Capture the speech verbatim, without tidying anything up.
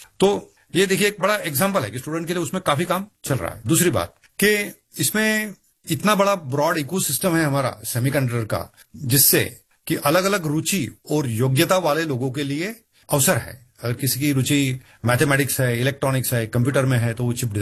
तो ये देखिए एक बड़ा एग्जाम्पल है कि स्टूडेंट के लिए उसमें काफी काम चल रहा है। दूसरी बात कि इसमें इतना बड़ा ब्रॉड इकोसिस्टम है हमारा सेमीकंडक्टर का, जिससे कि अलग अलग रुचि और योग्यता वाले लोगों के लिए अवसर है। अगर किसी की रुचि मैथमेटिक्स है, इलेक्ट्रॉनिक्स है, कंप्यूटर में है, तो वो चिप